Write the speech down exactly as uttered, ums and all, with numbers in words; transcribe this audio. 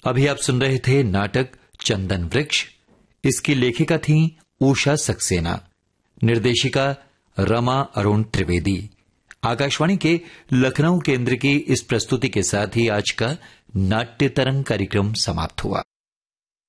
अभी आप सुन रहे थे नाटक चंदन वृक्ष। इसकी लेखिका थीं उषा सक्सेना, निर्देशिका रमा अरुण त्रिवेदी। आकाशवाणी के लखनऊ केंद्र की इस प्रस्तुति के साथ ही आज का नाट्य तरंग कार्यक्रम समाप्त हुआ।